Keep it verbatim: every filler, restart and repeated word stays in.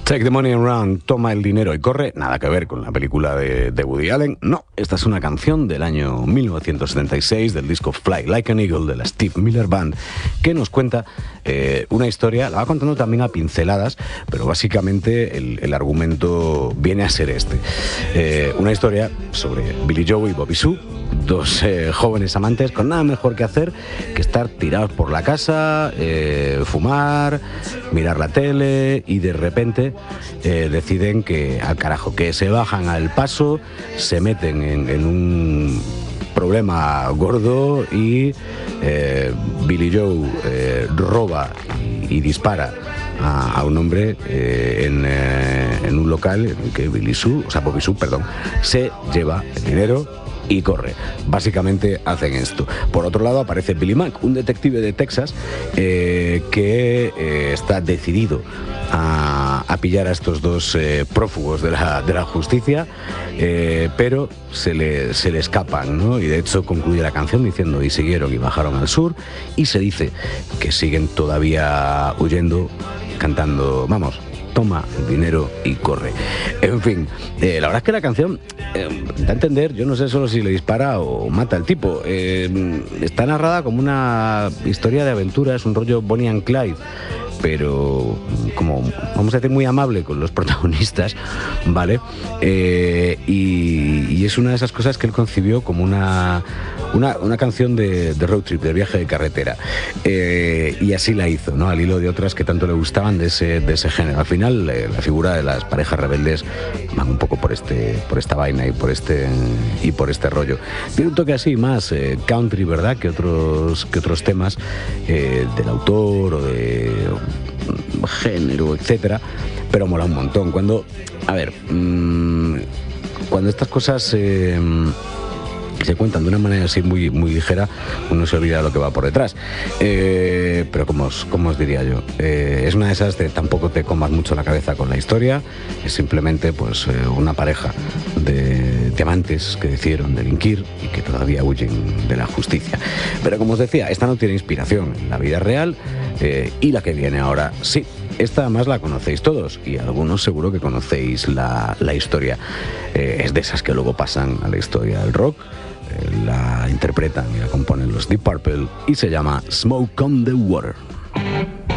Take the money and run, toma el dinero y corre, nada que ver con la película de, de Woody Allen. No, esta es una canción del año mil novecientos setenta y seis del disco Fly Like an Eagle de la Steve Miller Band, que nos cuenta eh, una historia, la va contando también a pinceladas, pero básicamente el, el argumento viene a ser este. Eh, una historia sobre Billy Joe y Bobby Sue, dos eh, jóvenes amantes con nada mejor que hacer que estar tirados por la casa, eh, fumar, mirar la tele y de repente eh, deciden que al carajo, que se bajan al paso, se meten en, en un problema gordo y eh, Billy Joe eh, roba y, y dispara a, a un hombre eh, en, eh, en un local en el que Billy Sue, o sea, Bobby Sue, perdón, se lleva el dinero y corre. Básicamente hacen esto. Por otro lado aparece Billy Mack, un detective de Texas eh, que eh, está decidido a, a pillar a estos dos eh, prófugos de la, de la justicia, eh, pero se le, se le escapan, ¿no? Y de hecho concluye la canción diciendo: y siguieron y bajaron al sur, y se dice que siguen todavía huyendo, cantando, vamos, toma el dinero y corre. En fin, eh, la verdad es que la canción eh, da a entender, yo no sé solo si le dispara o mata al tipo. Eh, está narrada como una historia de aventura, es un rollo Bonnie and Clyde, pero como, vamos a decir, muy amable con los protagonistas, ¿vale? Eh, y, y es una de esas cosas que él concibió como una, una, una canción de, de road trip, de viaje de carretera. Eh, y así la hizo, ¿no? Al hilo de otras que tanto le gustaban de ese, de ese género. Al final, eh, la figura de las parejas rebeldes van un poco por, este, por esta vaina y por este, y por este rollo. Tiene un toque así más eh, country, ¿verdad?, que otros, que otros temas eh, del autor o de género, etcétera, pero mola un montón. Cuando, a ver, mmm, cuando estas cosas eh, se cuentan de una manera así muy, muy ligera, uno se olvida de lo que va por detrás. Eh, pero como os, como os diría yo, eh, es una de esas de tampoco te comas mucho la cabeza con la historia, es simplemente pues eh, una pareja de diamantes que decidieron delinquir y que todavía huyen de la justicia. Pero como os decía, esta no tiene inspiración en la vida real, eh, y la que viene ahora sí. Esta además la conocéis todos y algunos seguro que conocéis la, la historia. Eh, es de esas que luego pasan a la historia del rock. Eh, la interpretan y la componen los Deep Purple y se llama Smoke on the Water.